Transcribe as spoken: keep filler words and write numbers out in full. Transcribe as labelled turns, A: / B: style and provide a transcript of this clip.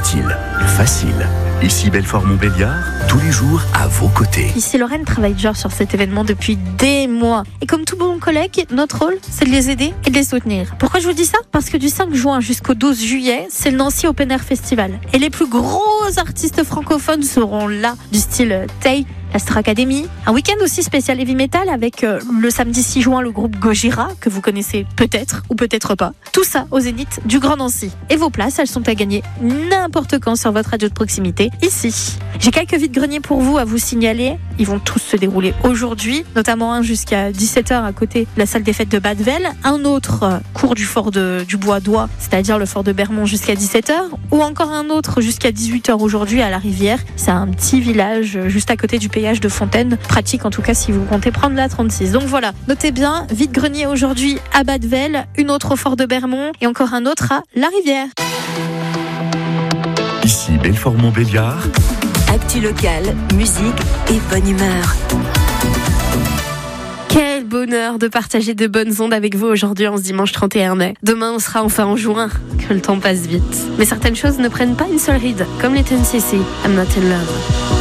A: utile, facile. Ici Belfort-Montbéliard, tous les jours à vos côtés.
B: Ici Lorraine travaille dur sur cet événement depuis des mois. Et comme tout bon collègue, notre rôle, c'est de les aider et de les soutenir. Pourquoi je vous dis ça ? Parce que du cinq juin jusqu'au douze juillet, c'est le Nancy Open Air Festival. Et les plus gros artistes francophones seront là, du style Tay, l'Astra Academy. Un week-end aussi spécial heavy metal avec euh, le samedi six juin le groupe Gojira, que vous connaissez peut-être ou peut-être pas. Tout ça au Zénith du Grand Nancy. Et vos places, elles sont à gagner n'importe quand sur votre radio de proximité, ici. J'ai quelques vides-greniers pour vous à vous signaler. Ils vont tous se dérouler aujourd'hui, notamment un jusqu'à dix-sept heures à côté de la salle des fêtes de Badevel, un autre euh, cours du fort de, du Bois-d'Oie, c'est-à-dire le fort de Bermont jusqu'à dix-sept heures, ou encore un autre jusqu'à dix-huit heures aujourd'hui à la Rivière. C'est un petit village juste à côté du péage de Fontaine, pratique en tout cas si vous comptez prendre la trente-six. Donc voilà, notez bien, vide-grenier aujourd'hui à Badevel, une autre au fort de Bermont et encore un autre à la Rivière.
A: Ici Belfort-Montbéliard.
C: Actu locale, musique et bonne humeur.
B: Quel bonheur de partager de bonnes ondes avec vous aujourd'hui en ce dimanche trente et un mai. Demain, on sera enfin en juin. Que le temps passe vite. Mais certaines choses ne prennent pas une seule ride, comme les Ten C C, I'm Not In Love.